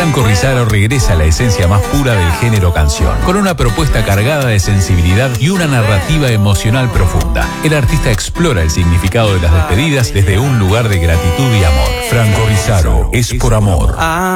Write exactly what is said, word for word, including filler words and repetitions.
Franco Rizaro regresa a la esencia más pura del género canción, con una propuesta cargada de sensibilidad y una narrativa emocional profunda. El artista explora el significado de las despedidas desde un lugar de gratitud y amor. Franco Rizaro, es por amor.